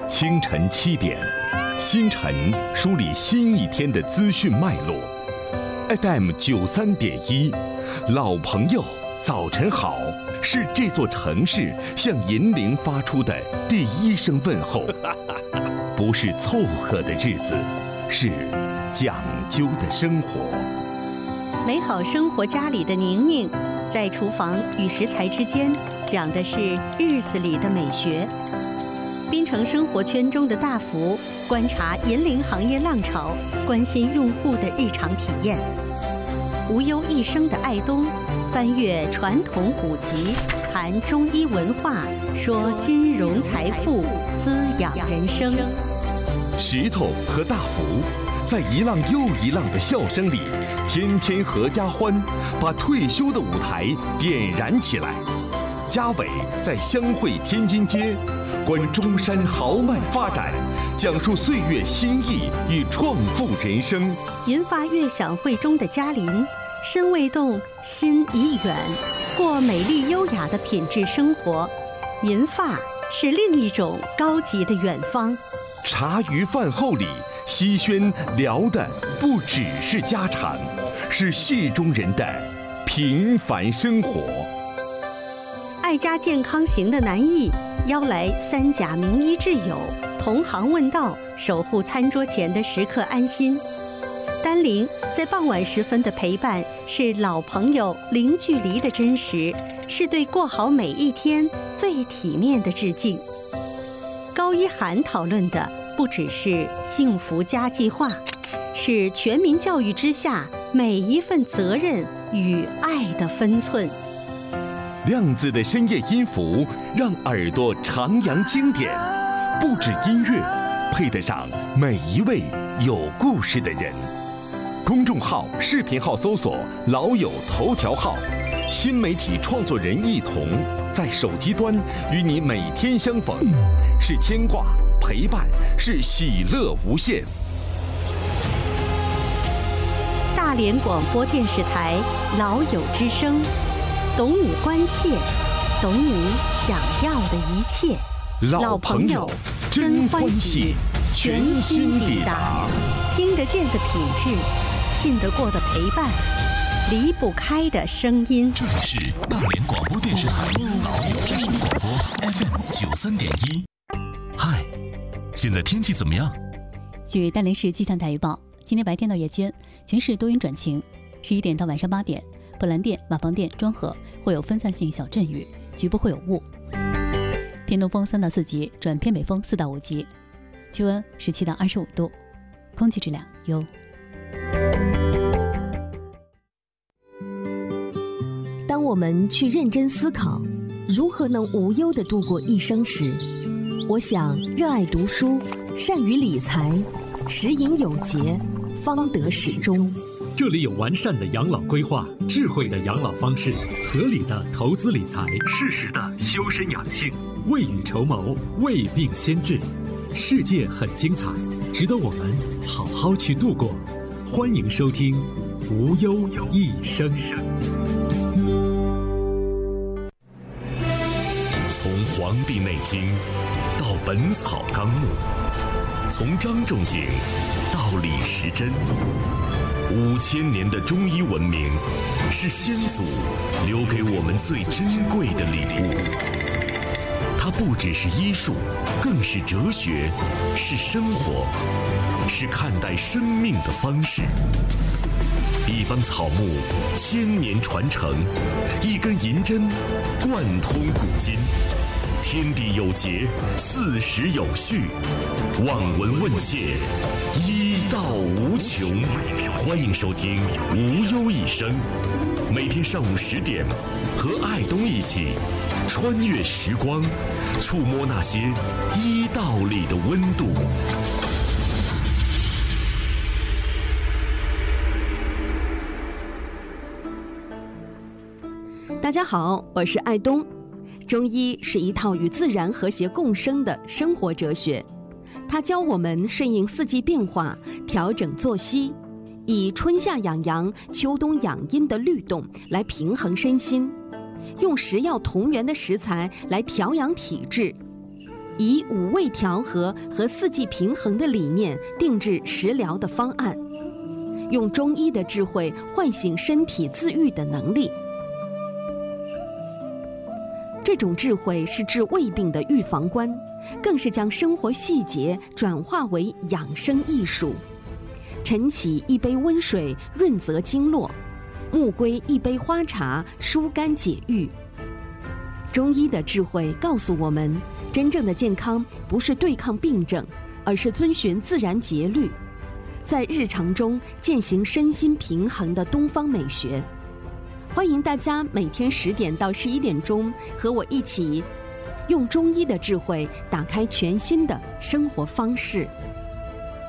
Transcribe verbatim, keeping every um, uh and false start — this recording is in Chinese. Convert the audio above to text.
清晨七点，新晨梳理新一天的资讯脉络。F M 九三点一，老朋友，早晨好，是这座城市向银铃发出的第一声问候。不是凑合的日子，是讲究的生活。 美好生活家里的宁宁，在厨房与食材之间讲的是日子里的美学。滨城生活圈中的大福，观察银铃行业浪潮，关心用户的日常体验。无忧一生的爱东，翻阅传统古籍，谈中医文化，说金融财富，滋养人生。 石头和大福，在一浪又一浪的笑声里，天天合家欢，把退休的舞台点燃起来。嘉伟在湘汇天津街，观中山豪迈发展，讲述岁月新意与创富人生。 银发悦享会中的嘉林，身未动，心已远，过美丽优雅的品质生活。银发是另一种高级的远方。 茶余饭后里，西轩聊的不只是家常，是戏中人的平凡生活。 爱家健康行的南艺邀来三甲名医挚友，同行问道，守护餐桌前的食客安心。丹玲在傍晚时分的陪伴，是老朋友零距离的真实，是对过好每一天最体面的致敬。高一涵讨论的不只是幸福家计划，是全民教育之下每一份责任与爱的分寸。 亮子的深夜音符，让耳朵徜徉经典，不止音乐，配得上每一位有故事的人。公众号、视频号搜索“老友头条号”，新媒体创作人一同在手机端与你每天相逢，是牵挂、陪伴，是喜乐无限。 大连广播电视台老友之声，懂你关切，懂你想要的一切。 老朋友真欢喜，全新抵达， 听得见的品质，信得过的陪伴，离不开的声音。 这里是大连广播电视台老友之声广播 F M 九三点一。嗨，现在天气怎么样？ 据大连市气象台预报，今天白天到夜间全市多云转晴，十一点到晚上八点，本兰店、瓦房店、庄河会有分散性小阵雨，局部会有雾。偏东风三到四级转偏北风四到五级，气温十七到二十五度，空气质量优。 当我们去认真思考如何能无忧地度过一生时，我想热爱读书，善于理财，食饮有节，方得始终。 这里有完善的养老规划，智慧的养老方式，合理的投资理财，适时的修身养性，未雨绸缪，未病先治。世界很精彩，值得我们好好去度过。欢迎收听《无忧一生》。 从《黄帝内经》到《本草纲目》，从张仲景到李时珍，五千年的中医文明是先祖留给我们最珍贵的礼物。它不只是医术，更是哲学，是生活，是看待生命的方式。一方草木，千年传承；一根银针，贯通古今。天地有节，四时有序，望闻问切，医道无穷。欢迎收听《无忧一生》，每天上午十点，和爱东一起穿越时光，触摸那些医道里的温度。 大家好，我是爱东。中医是一套与自然和谐共生的生活哲学，它教我们顺应四季变化，调整作息，以春夏养阳、秋冬养阴的律动来平衡身心，用食药同源的食材来调养体质。 以五味调和和四季平衡的理念定制食疗的方案，用中医的智慧唤醒身体自愈的能力。这种智慧是治胃病的预防关，更是将生活细节转化为养生艺术。晨起一杯温水润泽经络，暮归一杯花茶疏肝解郁。中医的智慧告诉我们，真正的健康不是对抗病症，而是遵循自然节律，在日常中践行身心平衡的东方美学。欢迎大家每天十点到十一点钟和我一起用中医的智慧打开全新的生活方式。